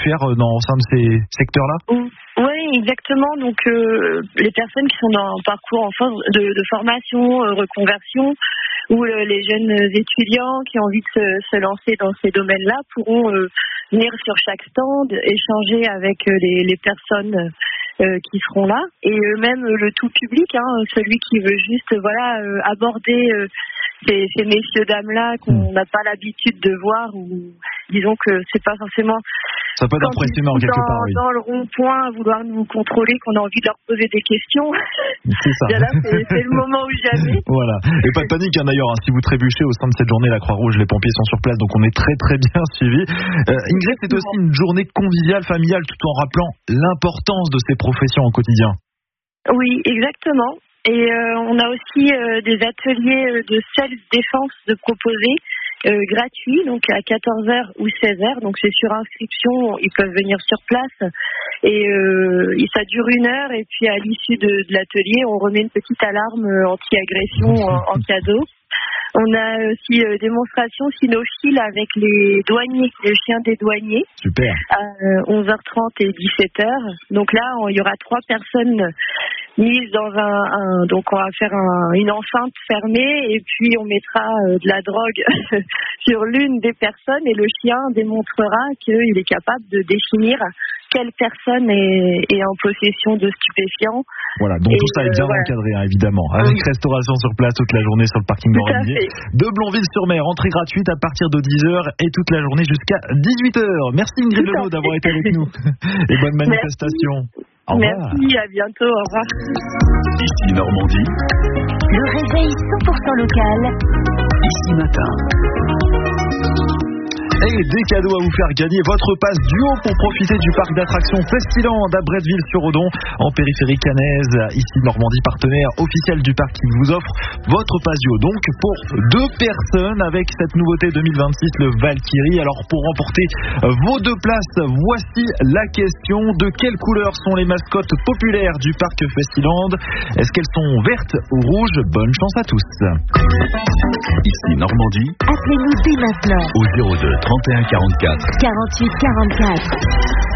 faire au sein de ces secteurs-là ? Oui, exactement. Donc les personnes qui sont dans un parcours de formation, reconversion, ou les jeunes étudiants qui ont envie de se lancer dans ces domaines-là pourront venir sur chaque stand, échanger avec les personnes qui seront là, et même le tout public, celui qui veut juste aborder ces messieurs dames là qu'on n'a pas l'habitude de voir, ou disons que c'est pas forcément ça peut être impressionnant quelque part, oui. Dans le rond-point à vouloir nous contrôler, qu'on a envie de leur poser des questions. C'est ça. Là, c'est le moment où jamais. Voilà. Et pas de panique d'ailleurs, si vous trébuchez au sein de cette journée, la Croix-Rouge, les pompiers sont sur place, donc on est très très bien suivis. Ingrid, c'est aussi une journée conviviale, familiale, tout en rappelant l'importance de ces professions au quotidien. Oui, exactement. Et on a aussi des ateliers de self-défense de proposer. Gratuit, donc à 14h ou 16h, donc c'est sur inscription, ils peuvent venir sur place, et ça dure 1 heure, et puis à l'issue de l'atelier, on remet une petite alarme anti-agression en cadeau. On a aussi démonstration cynophile avec les douaniers, les chiens des douaniers. Super. À 11h30 et 17h. Donc là, il y aura 3 personnes mises dans donc on va faire une enceinte fermée, et puis on mettra de la drogue sur l'une des personnes, et le chien démontrera qu'il est capable de définir quelle personne est en possession de stupéfiants. Voilà, donc tout ça est bien encadré, évidemment, avec restauration sur place toute la journée sur le parking de Blonville-sur-Mer. Entrée gratuite à partir de 10h et toute la journée jusqu'à 18h. Merci Ingrid Lelot d'avoir été avec nous, et bonne manifestation. Au revoir. Merci, à bientôt, au revoir. Ici Normandie. Le réveil 100% local. Ici Matin. Et des cadeaux à vous faire gagner, votre passe duo pour profiter du parc d'attractions Festiland à Bretteville-sur-Odon, en périphérie caennaise. Ici Normandie, partenaire officiel du parc, qui vous offre votre passe duo. Donc pour 2 personnes avec cette nouveauté 2026, le Valkyrie. Alors pour remporter vos 2 places, voici la question: de quelle couleur sont les mascottes populaires du parc Festiland? Est-ce qu'elles sont vertes ou rouges? Bonne chance à tous. Ici Normandie. Appelez-nous dès maintenant Au 02 31 44 48 44.